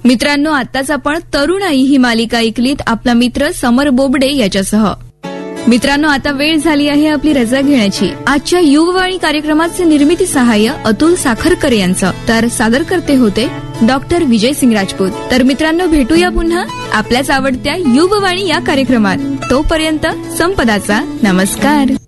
मित्रांनो, आताच आपण तरुणाई ही मालिका ऐकलीत आपला मित्र समर बोबडे याच्यासह. मित्रांनो, आता वेळ झाली आहे आपली रजा घेण्याची. आजच्या युववाणी कार्यक्रमाचे निर्मिती सहाय्य अतुल साखरकर यांचं, तर सादर करते होते डॉक्टर विजय सिंग राजपूत. तर मित्रांनो, भेटूया पुन्हा आपल्याच आवडत्या युववाणी या कार्यक्रमात. तोपर्यंत संपदाचा नमस्कार.